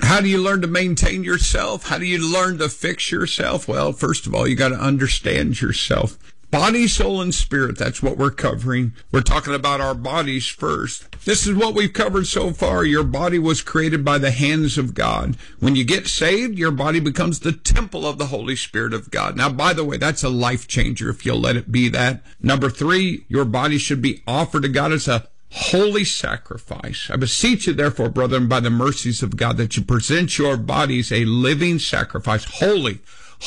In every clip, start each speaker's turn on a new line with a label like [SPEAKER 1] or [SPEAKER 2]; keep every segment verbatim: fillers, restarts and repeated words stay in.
[SPEAKER 1] How do you learn to maintain yourself? How do you learn to fix yourself? Well, first of all, you got to understand yourself. Body, soul, and spirit, that's what we're covering. We're talking about our bodies first. This is what we've covered so far. Your body was created by the hands of God. When you get saved, your body becomes the temple of the Holy Spirit of God. Now, by the way, that's a life changer if you'll let it be that. Number three, your body should be offered to God as a holy sacrifice. I beseech you, therefore, brethren, by the mercies of God, that you present your bodies a living sacrifice, holy,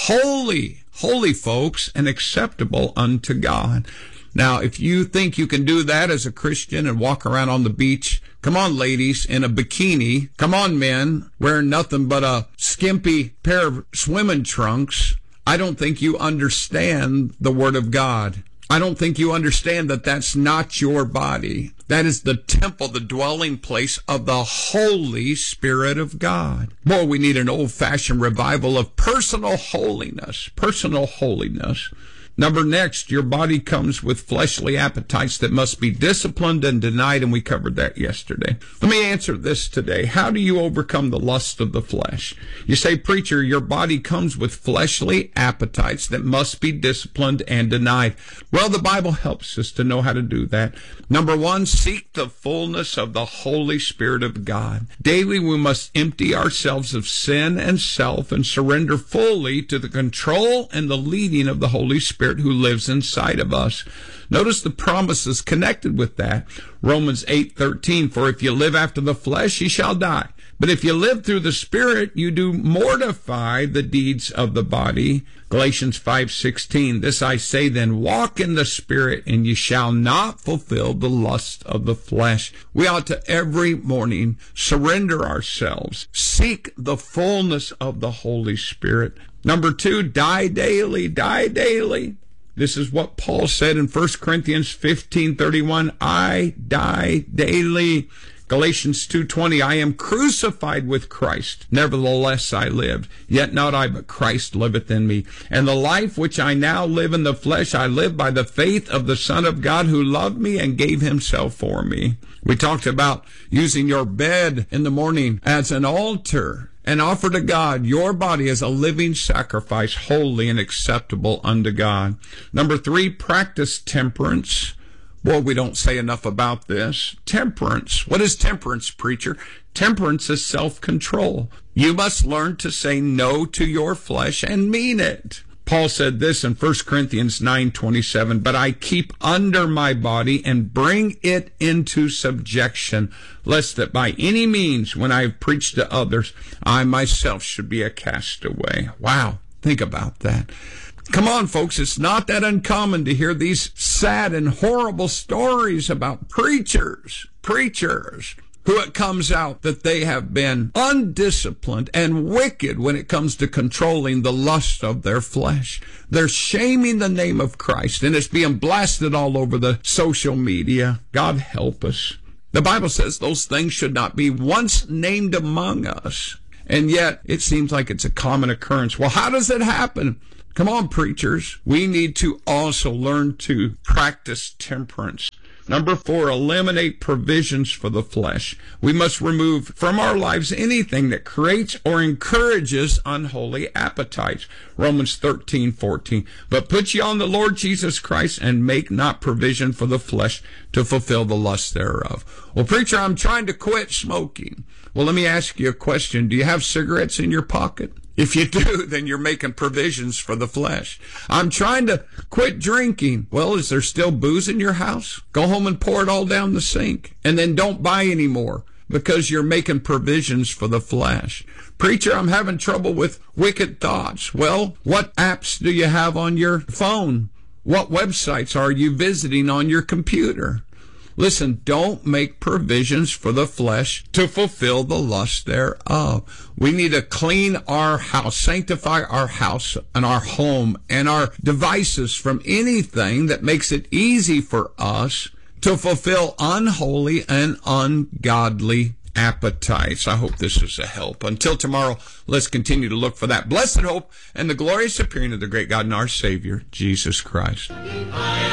[SPEAKER 1] holy, holy, folks, and acceptable unto God. Now, if you think you can do that as a Christian and walk around on the beach, come on, ladies, in a bikini. Come on, men, wearing nothing but a skimpy pair of swimming trunks. I don't think you understand the Word of God. I don't think you understand that that's not your body. That is the temple, the dwelling place of the Holy Spirit of God. Boy, we need an old-fashioned revival of personal holiness, personal holiness. Number next, your body comes with fleshly appetites that must be disciplined and denied, and we covered that yesterday. Let me answer this today. How do you overcome the lust of the flesh? You say, preacher, your body comes with fleshly appetites that must be disciplined and denied. Well, the Bible helps us to know how to do that. Number one, seek the fullness of the Holy Spirit of God. Daily, we must empty ourselves of sin and self and surrender fully to the control and the leading of the Holy Spirit who lives inside of us. Notice the promises connected with that. Romans eight thirteen, for if you live after the flesh, ye shall die. But if you live through the Spirit, you do mortify the deeds of the body. Galatians five sixteen, this I say then, walk in the Spirit, and ye shall not fulfill the lust of the flesh. We ought to every morning surrender ourselves, seek the fullness of the Holy Spirit. Number two, die daily, die daily. This is what Paul said in First Corinthians fifteen thirty-one, I die daily. Galatians two twenty, I am crucified with Christ. Nevertheless I live. Yet not I, but Christ liveth in me. And the life which I now live in the flesh, I live by the faith of the Son of God who loved me and gave himself for me. We talked about using your bed in the morning as an altar and offer to God your body as a living sacrifice, holy and acceptable unto God. Number three, practice temperance. Boy, we don't say enough about this. Temperance. What is temperance, preacher? Temperance is self-control. You must learn to say no to your flesh and mean it. Paul said this in First Corinthians nine twenty-seven, but I keep under my body and bring it into subjection, lest that by any means, when I have preached to others, I myself should be a castaway. Wow, think about that. Come on, folks, it's not that uncommon to hear these sad and horrible stories about preachers, preachers, who it comes out that they have been undisciplined and wicked when it comes to controlling the lust of their flesh. They're shaming the name of Christ, and it's being blasted all over the social media. God help us. The Bible says those things should not be once named among us, and yet it seems like it's a common occurrence. Well, how does it happen? Come on, preachers. We need to also learn to practice temperance. Number four, eliminate provisions for the flesh. We must remove from our lives anything that creates or encourages unholy appetites. Romans thirteen fourteen. But put ye on the Lord Jesus Christ and make not provision for the flesh to fulfill the lust thereof. Well, preacher, I'm trying to quit smoking. Well, let me ask you a question. Do you have cigarettes in your pocket? If you do, then you're making provisions for the flesh. I'm trying to quit drinking. Well, is there still booze in your house? Go home and pour it all down the sink. And then don't buy any more because you're making provisions for the flesh. Preacher, I'm having trouble with wicked thoughts. Well, what apps do you have on your phone? What websites are you visiting on your computer? Listen, don't make provisions for the flesh to fulfill the lust thereof. We need to clean our house, sanctify our house and our home and our devices from anything that makes it easy for us to fulfill unholy and ungodly appetites. I hope this is a help. Until tomorrow, let's continue to look for that blessed hope and the glorious appearing of the great God and our Savior, Jesus Christ.